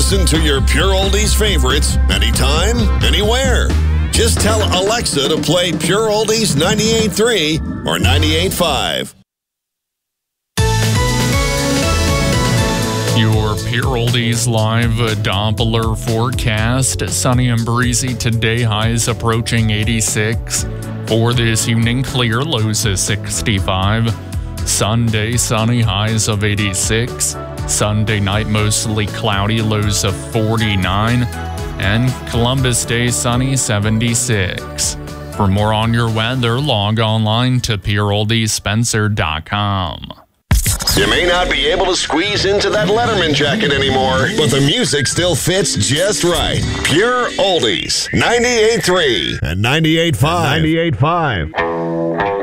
Listen to your Pure Oldies favorites anytime, anywhere. Just tell Alexa to play Pure Oldies 98.3 or 98.5. Your Pure Oldies live Doppler forecast. Sunny and breezy today, highs approaching 86. For this evening, clear, lows of 65. Sunday, sunny, highs of 86. Sunday night, mostly cloudy, lows of 49. And Columbus Day, sunny, 76. For more on your weather, log online to pureoldiespencer.com. You may not be able to squeeze into that Letterman jacket anymore, but the music still fits just right. Pure Oldies, 98.3 and 98.5.